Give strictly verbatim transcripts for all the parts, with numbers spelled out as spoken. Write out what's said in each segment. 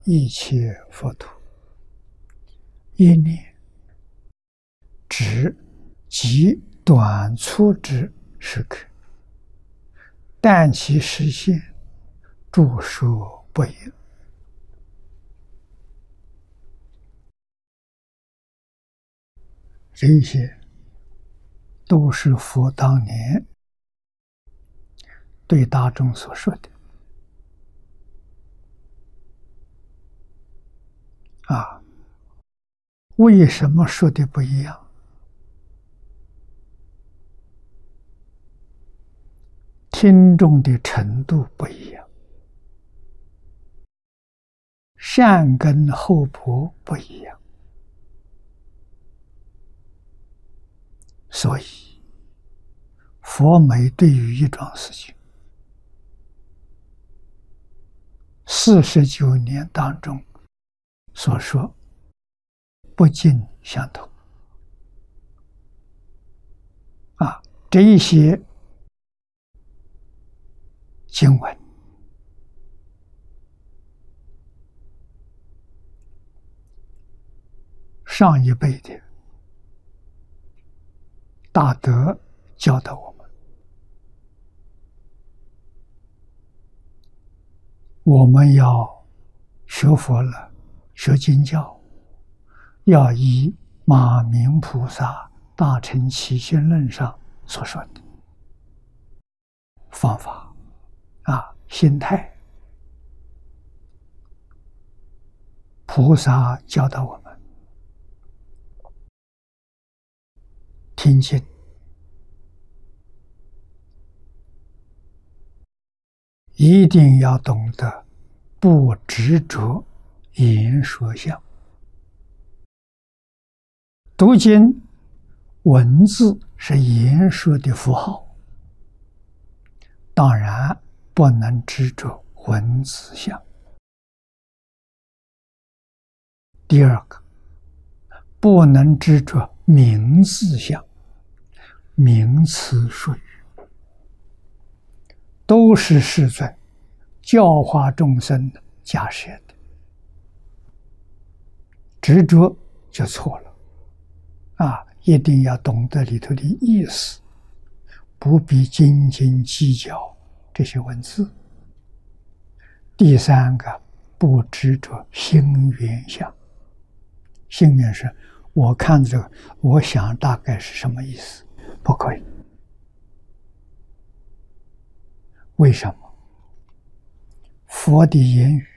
一切佛土，一念指极短促之时刻，但其实现，著说不一。这些都是佛当年对大众所说的。啊，为什么说的不一样？听众的程度不一样，善根厚薄不一样，所以佛每对于一桩事情，四十九年当中所说不尽相同。啊，这一些经文上一辈的大德教导我们，我们要学佛了，学经教，要以马明菩萨大乘起信论上所说的方法啊，心态，菩萨教导我们听经，一定要懂得不执着言说相。读经文字是言说的符号，当然不能执着文字相。第二个，不能执着名字相，名词术语都是世尊教化众生假设的，执着就错了啊！一定要懂得里头的意思，不必斤斤计较这些文字。第三个，不执着心缘相。心缘是我看这个，我想大概是什么意思，不可以。为什么？佛的言语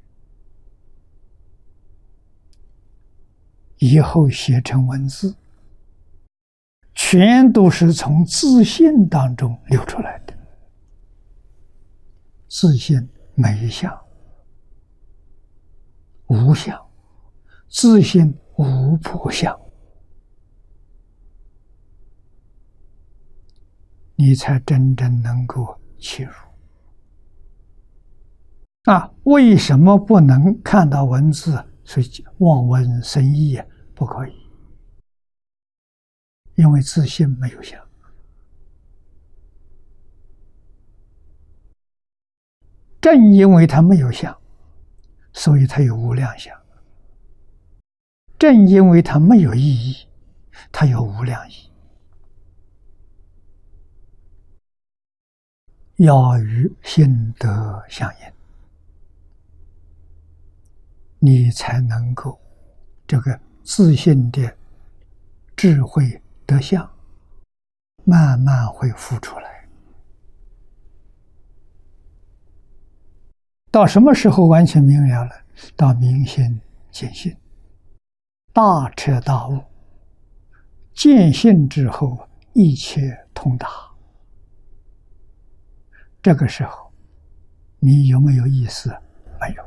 以后写成文字，全都是从自信当中流出来的。自信没相，无相；自信无不相，你才真正能够切入。啊，为什么不能看到文字？所以望文生义不可以，因为自信没有相。正因为它没有相，所以它有无量相。正因为它没有意义，它有无量义。要与心得相应，你才能够这个自信的智慧德相慢慢会浮出来。到什么时候完全明了了？到明心见性，大彻大悟，见性之后一切通达。这个时候你有没有意思？没有。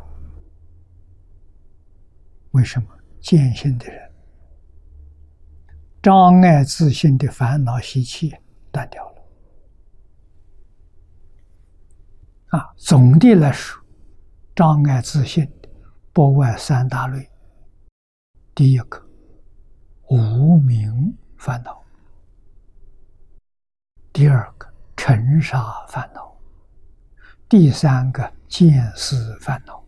为什么？见性的人障碍自信的烦恼习气断掉了啊！总的来说，障碍自信的不外三大类。第一个，无明烦恼；第二个，尘沙烦恼；第三个，见思烦恼。